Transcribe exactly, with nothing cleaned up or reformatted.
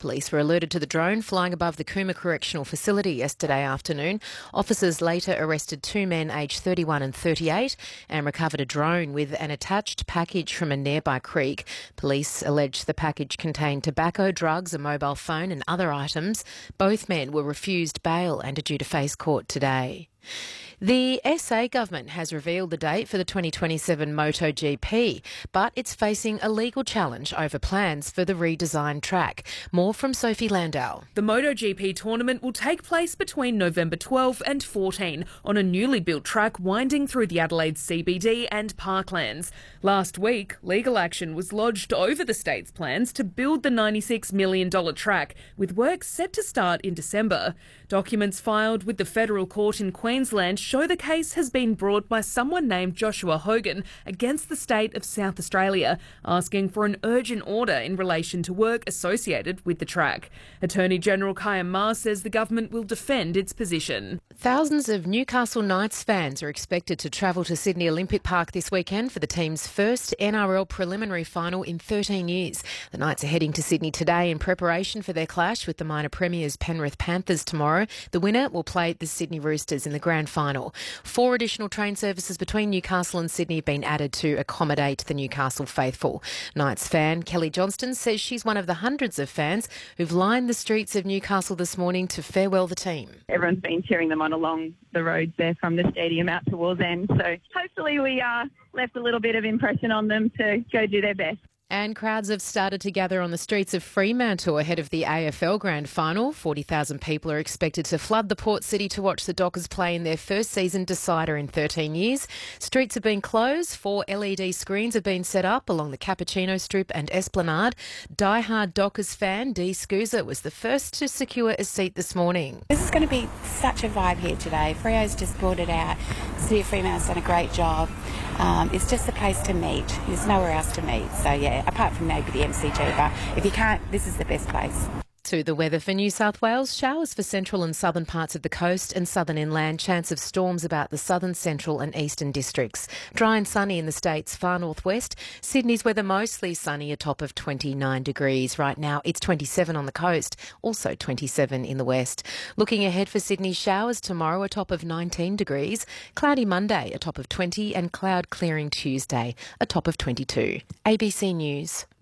Police were alerted to the drone flying above the Cooma Correctional Facility yesterday afternoon. Officers later arrested two men aged thirty-one and thirty-eight and recovered a drone with an attached package from a nearby creek. Police allege the package contained tobacco, drugs, a mobile phone and other items. Both men were refused bail and are due to face court today. The S A government has revealed the date for the twenty twenty-seven MotoGP, but it's facing a legal challenge over plans for the redesigned track. More from Sophie Landau. The MotoGP tournament will take place between November twelfth and fourteenth on a newly built track winding through the Adelaide C B D and Parklands. Last week, legal action was lodged over the state's plans to build the ninety-six million dollars track, with work set to start in December. Documents filed with the federal court in Queensland show the case has been brought by someone named Joshua Hogan against the state of South Australia, asking for an urgent order in relation to work associated with the track. Attorney General Kaya Ma says the government will defend its position. Thousands of Newcastle Knights fans are expected to travel to Sydney Olympic Park this weekend for the team's first N R L preliminary final in thirteen years. The Knights are heading to Sydney today in preparation for their clash with the minor premiers Penrith Panthers tomorrow. The winner will play the Sydney Roosters in the grand final. Four additional train services between Newcastle and Sydney have been added to accommodate the Newcastle faithful. Knights fan Kelly Johnston says she's one of the hundreds of fans who've lined the streets of Newcastle this morning to farewell the team. Everyone's been cheering them on along the roads there from the stadium out towards end. So hopefully we uh, left a little bit of impression on them to go do their best. And crowds have started to gather on the streets of Fremantle ahead of the A F L Grand Final. forty thousand people are expected to flood the port city to watch the Dockers play in their first season decider in thirteen years. Streets have been closed. Four L E D screens have been set up along the Cappuccino Strip and Esplanade. Die-hard Dockers fan Dee Scusa was the first to secure a seat this morning. This is going to be such a vibe here today. Freo's just brought it out. City of Fremantle's done a great job. Um, it's just a place to meet. There's nowhere else to meet. So, yeah, apart from maybe the M C G, but if you can't, this is the best place. To the weather for New South Wales, showers for central and southern parts of the coast and southern inland, chance of storms about the southern, central and eastern districts. Dry and sunny in the state's far northwest. Sydney's weather mostly sunny, a top of twenty-nine degrees. Right now it's twenty-seven on the coast, also twenty-seven in the west. Looking ahead for Sydney, showers tomorrow, a top of nineteen degrees. Cloudy Monday, a top of twenty, and cloud clearing Tuesday, a top of twenty-two. A B C News.